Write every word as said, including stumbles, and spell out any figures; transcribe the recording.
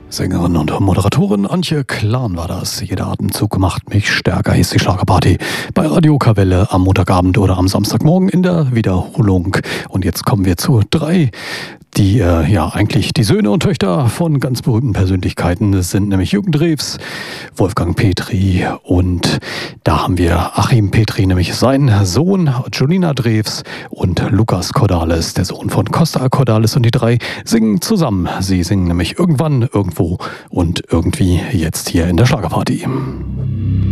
Sängerin und Moderatorin Antje Klan war das. Jeder Atemzug macht mich stärker, hieß die Schlagerparty. Bei Radio Kavelle am Montagabend oder am Samstagmorgen in der Wiederholung. Und jetzt kommen wir zu drei, die äh, ja eigentlich die Söhne und Töchter von ganz berühmten Persönlichkeiten. Das sind nämlich Jürgen Drews, Wolfgang Petri und da haben wir Achim Petri, nämlich sein Sohn, Julina Drews und Lukas Cordalis, der Sohn von Costa Cordalis, und die drei singen zusammen. Sie singen nämlich irgendwann, irgendwo und irgendwie jetzt hier in der Schlagerparty.